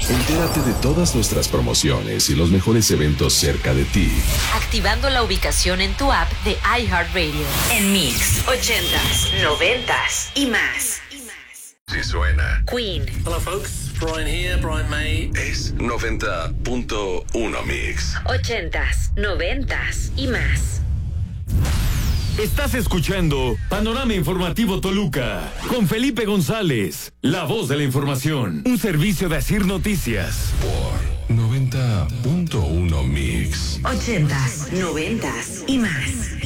Entérate de todas nuestras promociones y los mejores eventos cerca de ti. Activando la ubicación en tu app de iHeartRadio. En Mix, 80s, 90s y más. Si suena. Queen. Hello folks, Brian here, Brian May. Es 90.1 Mix. 80s, 90s y más. Estás escuchando Panorama Informativo Toluca con Felipe González, la voz de la información, un servicio de Asir Noticias. Por 90.1 Mix. 80s, 90s y más.